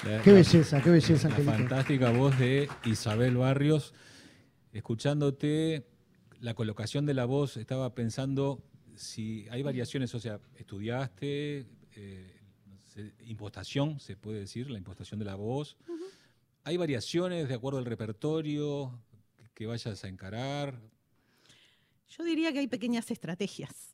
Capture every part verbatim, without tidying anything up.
La, Qué la, belleza, qué belleza, la Angelito. fantástica voz de Isabel Barrios. Escuchándote, la colocación de la voz, estaba pensando si hay variaciones, o sea, estudiaste eh, no sé, impostación, se puede decir, la impostación de la voz. Uh-huh. ¿Hay variaciones de acuerdo al repertorio que vayas a encarar? Yo diría que hay pequeñas estrategias.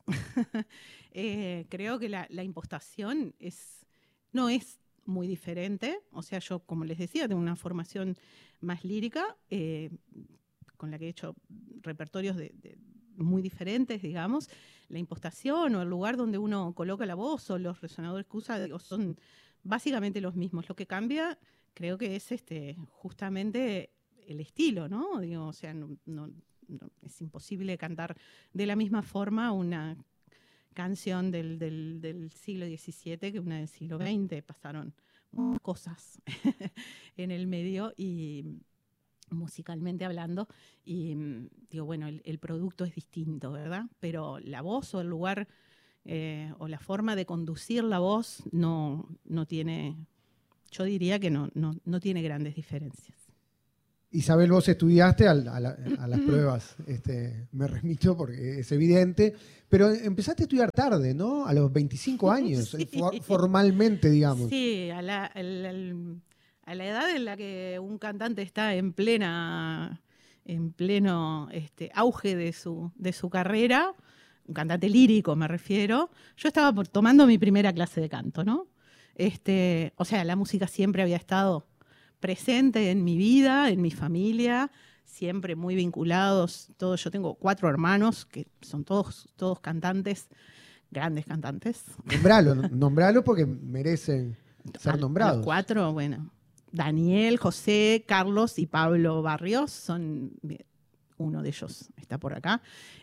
eh, creo que la, la impostación es, no es muy diferente. O sea, yo, como les decía, tengo una formación más lírica, eh, con la que he hecho repertorios de, de muy diferentes, digamos. La impostación o el lugar donde uno coloca la voz o los resonadores que usa digo, son básicamente los mismos. Lo que cambia, creo que es este, justamente el estilo, ¿no? Digo, o sea, no, no, no, es imposible cantar de la misma forma una canción del, del, del siglo diecisiete que una del siglo veinte. Pasaron cosas en el medio y musicalmente hablando, y digo, bueno, el, el producto es distinto, ¿verdad? Pero la voz o el lugar eh, o la forma de conducir la voz no, no tiene, yo diría que no, no, no tiene grandes diferencias. Isabel, vos estudiaste a, la, a las pruebas, este, me remito porque es evidente, pero empezaste a estudiar tarde, ¿no? A los veinticinco años, sí. for, formalmente, digamos. Sí, a la, al, al, a la edad en la que un cantante está en plena, en pleno este, auge de su, de su carrera, un cantante lírico me refiero, yo estaba por, tomando mi primera clase de canto, ¿no? Este, o sea, la música siempre había estado presente en mi vida, en mi familia, siempre muy vinculados. Todos, yo tengo cuatro hermanos que son todos, todos cantantes, grandes cantantes. Nombralo, nombralo porque merecen ser nombrados. Los cuatro, bueno, Daniel, José, Carlos y Pablo Barrios son, uno de ellos está por acá.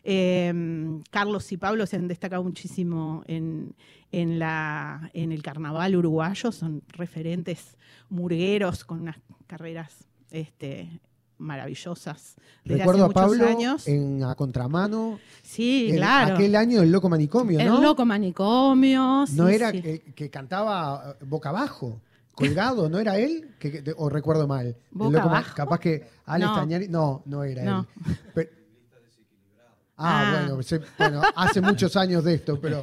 Eh, Carlos y Pablo se han destacado muchísimo en, en, la, en el carnaval uruguayo, son referentes murgueros con unas carreras este, maravillosas. Recuerdo a Pablo años. en A Contramano. Sí, el, claro. Aquel año del Loco Manicomio, ¿no? El Loco Manicomio. No sí, era sí. Que, que cantaba boca abajo. Colgado, ¿no era él? Que, que, ¿O recuerdo mal? ¿Boca abajo? Capaz que Ale no. Stagnari... No, no era no. él. Pero, ah, ah, bueno, se, bueno, hace muchos años de esto, pero...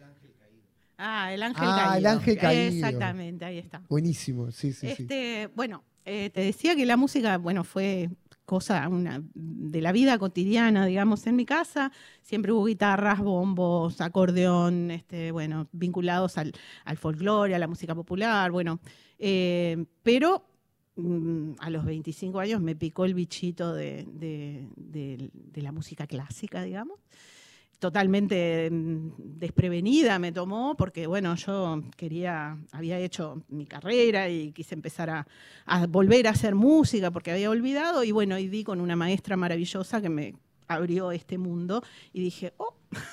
Ah, el ángel ah, caído. el ángel caído. Exactamente, ahí está. Buenísimo, sí, sí, este, sí. Bueno, eh, te decía que la música, bueno, fue cosa una, de la vida cotidiana, digamos, en mi casa. Siempre hubo guitarras, bombos, acordeón, este, bueno, vinculados al, al folclore, a la música popular, bueno. Eh, pero mm, a los veinticinco años me picó el bichito de, de, de, de la música clásica, digamos. Totalmente desprevenida me tomó porque, bueno, yo quería, había hecho mi carrera y quise empezar a, a volver a hacer música porque había olvidado y, bueno, y di con una maestra maravillosa que me abrió este mundo y dije, oh,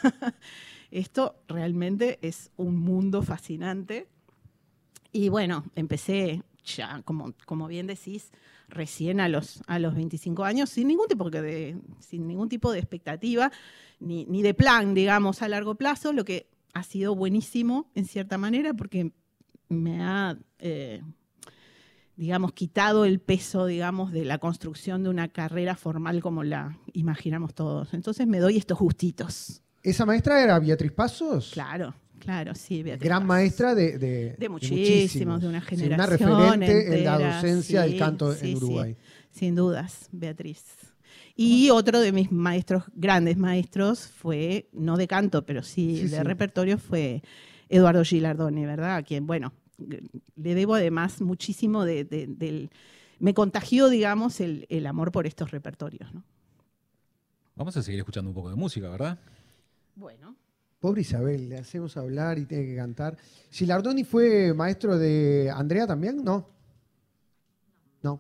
esto realmente es un mundo fascinante. Y, bueno, empecé ya, como, como bien decís, recién a los, a los veinticinco años, sin ningún tipo de, sin ningún tipo de expectativa, ni, ni de plan, digamos, a largo plazo, lo que ha sido buenísimo, en cierta manera, porque me ha, eh, digamos, quitado el peso, digamos, de la construcción de una carrera formal como la imaginamos todos. Entonces me doy estos gustitos. ¿Esa maestra era Beatriz Pasos? Claro. Claro, sí, Beatriz Gran Pasos. maestra de, de, de muchísimos, de, muchísimos, de una generación. Sí, una referente entera, en la docencia sí, del canto sí, en Uruguay. Sí, sin dudas, Beatriz. Y otro de mis maestros, grandes maestros, fue, no de canto, pero sí, sí de sí. repertorio, fue Eduardo Gilardoni, ¿verdad? A quien, bueno, le debo además muchísimo de, de, del... Me contagió, digamos, el, el amor por estos repertorios, ¿no? Vamos a seguir escuchando un poco de música, ¿verdad? Bueno. Pobre Isabel, le hacemos hablar y tiene que cantar. ¿Gilardoni fue maestro de Andrea también? No. No.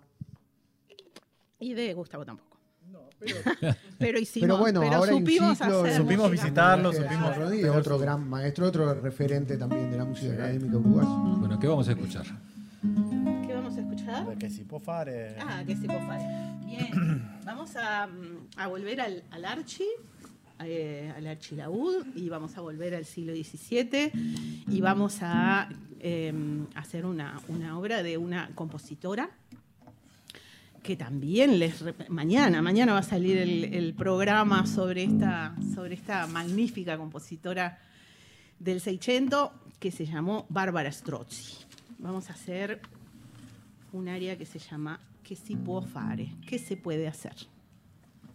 Y de Gustavo tampoco. No, pero, pero hicimos, pero bueno, pero ahora supimos, hay un ciclo, supimos visitarlo, de supimos Rodríguez, otro gran maestro, otro referente también de la música académica uruguaya. Bueno, ¿qué vamos a escuchar? ¿Qué vamos a escuchar? De que si può fare. Ah, que si può fare. Bien. Vamos a, a volver al, al Archi. eh, al archilaúd y vamos a volver al siglo diecisiete y vamos a eh, hacer una, una obra de una compositora que también les... Mañana, mañana va a salir el, el programa sobre esta, sobre esta magnífica compositora del Seicento que se llamó Barbara Strozzi. Vamos a hacer un área que se llama Che si può fare, ¿qué se puede hacer?